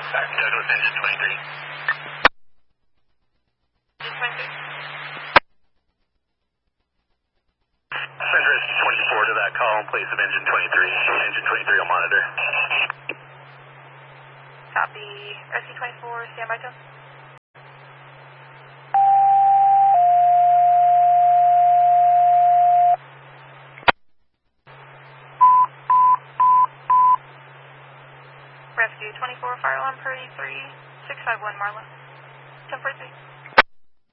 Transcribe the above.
Douglas engine 23. Engine 23. Send rescue 24 to that call in place of engine 23. Engine 23 will monitor. Copy. Rescue 24, standby tone. Rescue 24, fire alarm per 3651 Marla. 1043.